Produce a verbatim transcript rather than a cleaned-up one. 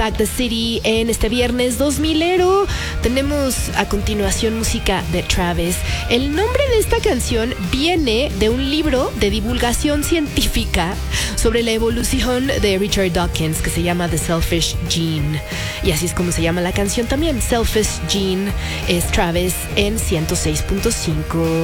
Impact the City en este viernes dos milero. Tenemos a continuación música de Travis. El nombre de esta canción viene de un libro de divulgación científica sobre la evolución de Richard Dawkins que se llama The Selfish Gene. Y así es como se llama la canción también. Selfish Gene es Travis en ciento seis punto cinco.